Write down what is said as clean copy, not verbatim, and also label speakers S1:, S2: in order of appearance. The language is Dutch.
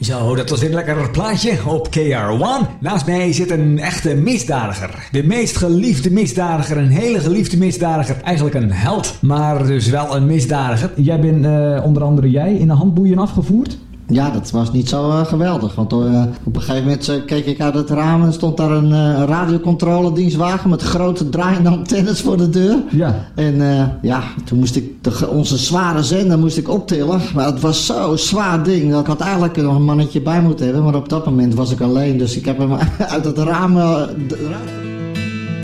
S1: Zo, dat was een lekker plaatje op KR1. Naast mij zit een echte misdadiger. De meest geliefde misdadiger, een hele geliefde misdadiger. Eigenlijk een held, maar dus wel een misdadiger. Jij bent onder andere in de handboeien afgevoerd?
S2: Ja, dat was niet zo geweldig. Want op een gegeven moment keek ik uit het raam en stond daar een radiocontroledienstwagen met grote draaiende antennes voor de deur.
S1: Ja.
S2: En toen moest ik onze zware zender optillen. Maar het was zo'n zwaar ding. Dat ik had eigenlijk nog een mannetje bij moeten hebben. Maar op dat moment was ik alleen. Dus ik heb hem uit het raam...